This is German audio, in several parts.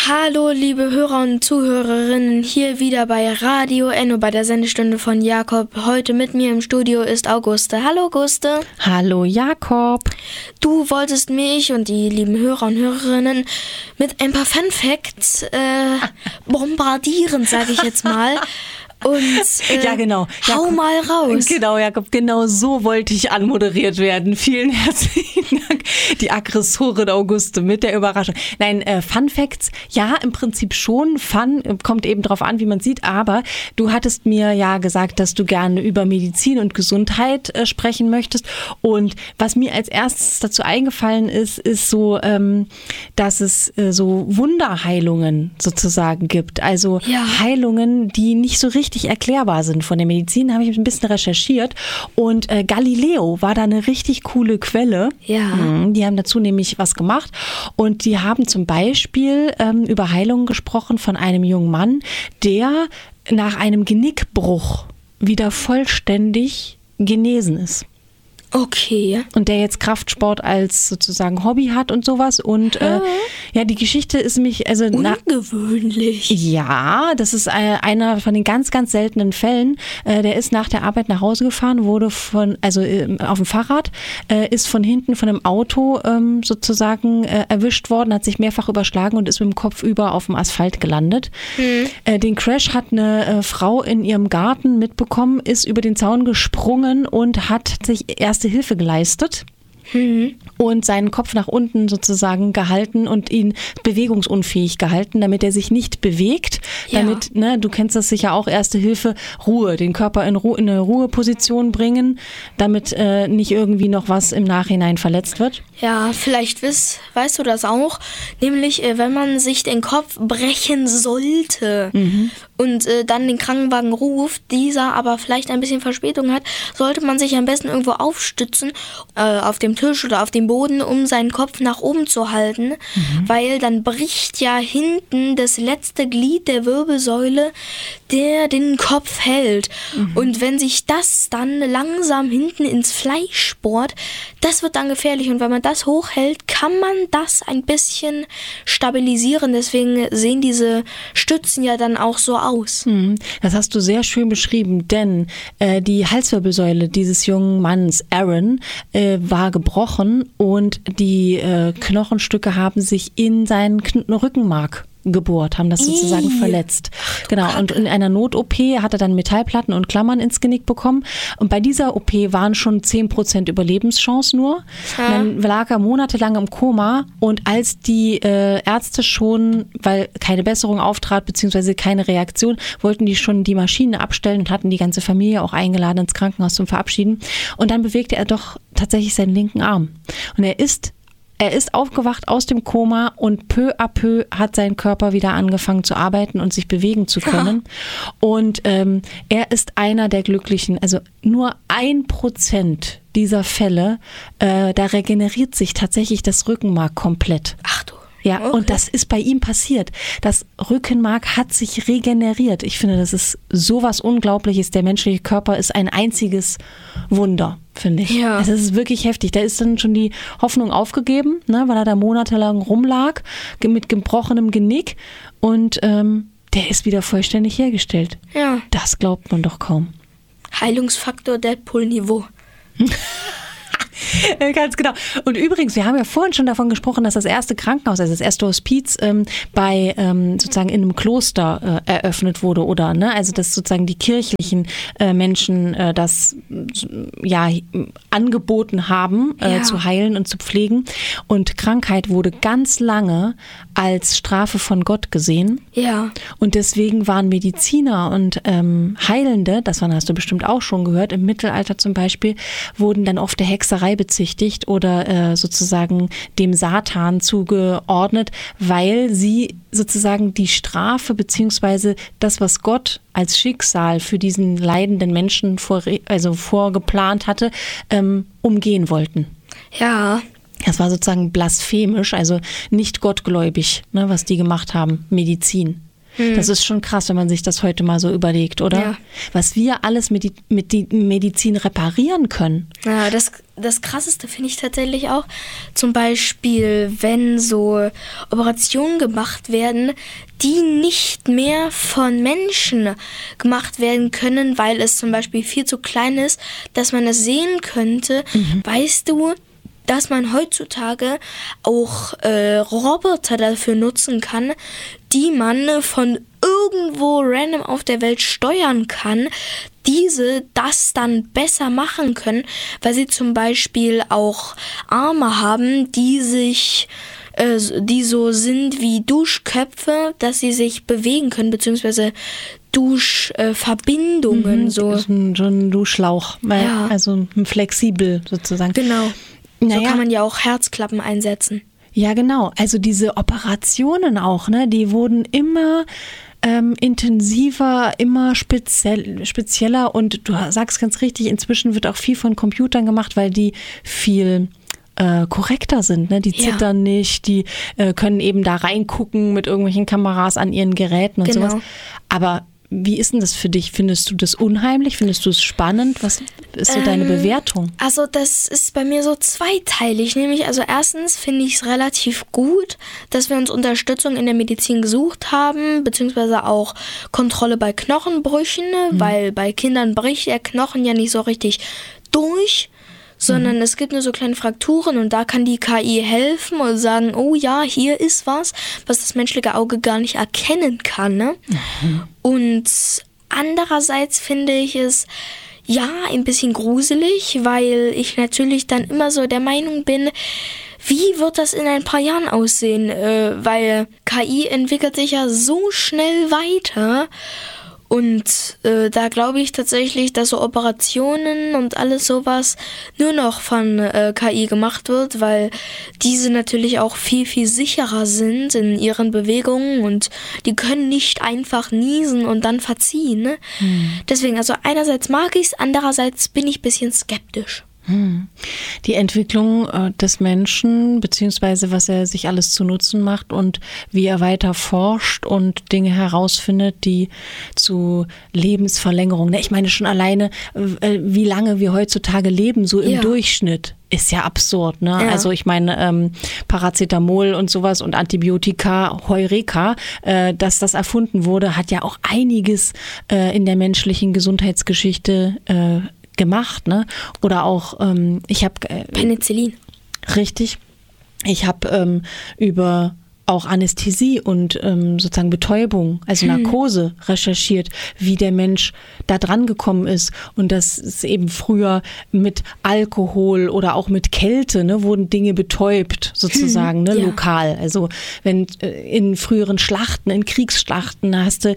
Hallo liebe Hörer und Zuhörerinnen, hier wieder bei Radio Enno bei der Sendestunde von Jakob. Heute mit mir im Studio ist Auguste. Hallo Auguste. Hallo Jakob. Du wolltest mich und die lieben Hörer und Hörerinnen mit ein paar Fun Facts bombardieren, sage ich jetzt mal. Und ja, genau. Hau mal raus. Genau, Jakob, genau so wollte ich anmoderiert werden. Vielen herzlichen Dank, die Aggressorin Auguste mit der Überraschung. Nein, Fun Facts, ja, im Prinzip schon. Fun kommt eben drauf an, wie man sieht. Aber du hattest mir ja gesagt, dass du gerne über Medizin und Gesundheit sprechen möchtest. Und was mir als erstes dazu eingefallen ist so, dass es so Wunderheilungen sozusagen gibt. Also Heilungen, die nicht so richtig erklärbar sind von der Medizin, habe ich ein bisschen recherchiert und Galileo war da eine richtig coole Quelle. Ja. Die haben dazu nämlich was gemacht und die haben zum Beispiel über Heilungen gesprochen von einem jungen Mann, der nach einem Genickbruch wieder vollständig genesen ist. Okay. Und der jetzt Kraftsport als sozusagen Hobby hat und sowas. Und ja, die Geschichte ist nämlich ungewöhnlich. Ja, das ist einer von den ganz, ganz seltenen Fällen. Der ist nach der Arbeit nach Hause gefahren, wurde auf dem Fahrrad, ist von hinten von einem Auto sozusagen erwischt worden, hat sich mehrfach überschlagen und ist mit dem Kopf über auf dem Asphalt gelandet. Den Crash hat eine Frau in ihrem Garten mitbekommen, ist über den Zaun gesprungen und hat sich Erste Hilfe geleistet und seinen Kopf nach unten sozusagen gehalten und ihn bewegungsunfähig gehalten, damit er sich nicht bewegt. Ja. Damit, du kennst das sicher auch, Erste Hilfe, Ruhe, den Körper in eine Ruheposition bringen, damit nicht irgendwie noch was im Nachhinein verletzt wird. Ja, vielleicht weißt du das auch, nämlich wenn man sich den Kopf brechen sollte und dann den Krankenwagen ruft, dieser aber vielleicht ein bisschen Verspätung hat, sollte man sich am besten irgendwo aufstützen, auf dem Tisch oder auf dem Boden, um seinen Kopf nach oben zu halten, weil dann bricht ja hinten das letzte Glied der Wirbelsäule, der den Kopf hält. Und wenn sich das dann langsam hinten ins Fleisch bohrt, das wird dann gefährlich. Und wenn man das hochhält, kann man das ein bisschen stabilisieren. Deswegen sehen diese Stützen ja dann auch so aus. Das hast du sehr schön beschrieben, denn die Halswirbelsäule dieses jungen Mannes, Aaron, war gebrochen und die Knochenstücke haben sich in seinen Rückenmark gebohrt, haben das sozusagen verletzt. Genau, und in einer Not-OP hat er dann Metallplatten und Klammern ins Genick bekommen. Und bei dieser OP waren schon 10% Überlebenschance nur. Dann lag er monatelang im Koma und als die Ärzte schon, weil keine Besserung auftrat, beziehungsweise keine Reaktion, wollten die schon die Maschine abstellen und hatten die ganze Familie auch eingeladen ins Krankenhaus zum Verabschieden. Und dann bewegte er doch tatsächlich seinen linken Arm. Und er ist aufgewacht aus dem Koma und peu à peu hat sein Körper wieder angefangen zu arbeiten und sich bewegen zu können. Und er ist einer der Glücklichen. Also nur 1% dieser Fälle, da regeneriert sich tatsächlich das Rückenmark komplett. Ach du. Ja, okay. Und das ist bei ihm passiert. Das Rückenmark hat sich regeneriert. Ich finde, das ist sowas Unglaubliches. Der menschliche Körper ist ein einziges Wunder, finde ich. Ja. Also es ist wirklich heftig. Da ist dann schon die Hoffnung aufgegeben, weil er da monatelang rumlag mit gebrochenem Genick und der ist wieder vollständig hergestellt. Ja. Das glaubt man doch kaum. Heilungsfaktor Deadpool-Niveau. Ganz genau. Und übrigens, wir haben ja vorhin schon davon gesprochen, dass das erste Krankenhaus, also das erste Hospiz bei sozusagen in einem Kloster eröffnet wurde, oder? Ne? Also dass sozusagen die kirchlichen Menschen das angeboten haben, zu heilen und zu pflegen. Und Krankheit wurde ganz lange als Strafe von Gott gesehen. Ja. Und deswegen waren Mediziner und Heilende, hast du bestimmt auch schon gehört, im Mittelalter zum Beispiel, wurden dann oft der Hexerei bezichtigt oder sozusagen dem Satan zugeordnet, weil sie sozusagen die Strafe beziehungsweise das, was Gott als Schicksal für diesen leidenden Menschen vorgeplant hatte, umgehen wollten. Ja. Das war sozusagen blasphemisch, also nicht gottgläubig, was die gemacht haben, Medizin. Das ist schon krass, wenn man sich das heute mal so überlegt, oder? Ja. Was wir alles mit die Medizin reparieren können. Ja, das Krasseste finde ich tatsächlich auch, zum Beispiel, wenn so Operationen gemacht werden, die nicht mehr von Menschen gemacht werden können, weil es zum Beispiel viel zu klein ist, dass man es sehen könnte. Weißt du, dass man heutzutage auch Roboter dafür nutzen kann, die man von irgendwo random auf der Welt steuern kann, das dann besser machen können, weil sie zum Beispiel auch Arme haben, die so sind wie Duschköpfe, dass sie sich bewegen können, beziehungsweise Duschverbindungen. So ein Duschschlauch, also flexibel sozusagen. Genau. So kann man ja auch Herzklappen einsetzen. Ja, genau. Also diese Operationen auch, ne, die wurden immer intensiver, immer spezieller und du sagst ganz richtig, inzwischen wird auch viel von Computern gemacht, weil die viel korrekter sind, ne? Die zittern nicht, die können eben da reingucken mit irgendwelchen Kameras an ihren Geräten und sowas. Aber wie ist denn das für dich? Findest du das unheimlich? Findest du es spannend? Was ist so deine Bewertung? Also das ist bei mir so zweiteilig. Nämlich, also erstens finde ich es relativ gut, dass wir uns Unterstützung in der Medizin gesucht haben, beziehungsweise auch Kontrolle bei Knochenbrüchen, weil bei Kindern bricht der Knochen ja nicht so richtig durch, sondern es gibt nur so kleine Frakturen und da kann die KI helfen und sagen, oh ja, hier ist was das menschliche Auge gar nicht erkennen kann. Ne? Und andererseits finde ich es ein bisschen gruselig, weil ich natürlich dann immer so der Meinung bin, wie wird das in ein paar Jahren aussehen? Weil KI entwickelt sich ja so schnell weiter. Und da glaube ich tatsächlich, dass so Operationen und alles sowas nur noch von KI gemacht wird, weil diese natürlich auch viel, viel sicherer sind in ihren Bewegungen und die können nicht einfach niesen und dann verziehen. Ne? Deswegen, also einerseits mag ich es, andererseits bin ich ein bisschen skeptisch. Die Entwicklung des Menschen, beziehungsweise was er sich alles zu Nutzen macht und wie er weiter forscht und Dinge herausfindet, die zu Lebensverlängerung, ich meine schon alleine, wie lange wir heutzutage leben, so im Durchschnitt. Ist ja absurd, ne? Ja. Also ich meine, Paracetamol und sowas und Antibiotika, Heureka, dass das erfunden wurde, hat ja auch einiges in der menschlichen Gesundheitsgeschichte gemacht, ne? Oder auch, ich habe Penicillin. Richtig. Ich habe über auch Anästhesie und sozusagen Betäubung, also Narkose recherchiert, wie der Mensch da dran gekommen ist und dass es eben früher mit Alkohol oder auch mit Kälte, ne, wurden Dinge betäubt sozusagen, ne, lokal. Also wenn in früheren Schlachten, in Kriegsschlachten, da hast du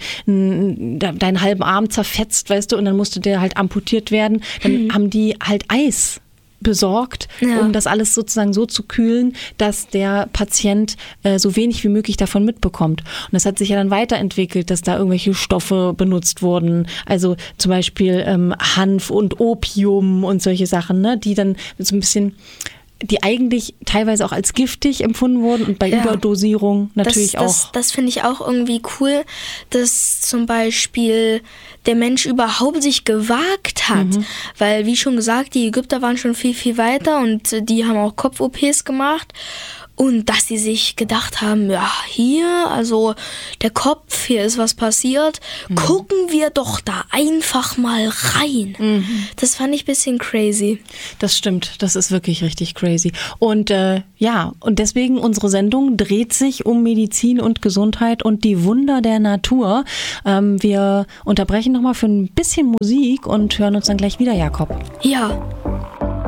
deinen halben Arm zerfetzt, weißt du, und dann musste der halt amputiert werden, dann haben die halt Eis besorgt, um das alles sozusagen so zu kühlen, dass der Patient so wenig wie möglich davon mitbekommt. Und das hat sich ja dann weiterentwickelt, dass da irgendwelche Stoffe benutzt wurden, also zum Beispiel Hanf und Opium und solche Sachen, ne, die dann so ein bisschen, die eigentlich teilweise auch als giftig empfunden wurden und bei Überdosierung natürlich auch. Das finde ich auch irgendwie cool, dass zum Beispiel der Mensch überhaupt sich gewagt hat. Weil, wie schon gesagt, die Ägypter waren schon viel, viel weiter und die haben auch Kopf-OPs gemacht. Und dass sie sich gedacht haben, ja, hier, also der Kopf, hier ist was passiert, gucken wir doch da einfach mal rein. Das fand ich ein bisschen crazy. Das stimmt, das ist wirklich richtig crazy. Und und deswegen unsere Sendung dreht sich um Medizin und Gesundheit und die Wunder der Natur. Wir unterbrechen nochmal für ein bisschen Musik und hören uns dann gleich wieder, Jakob. Ja.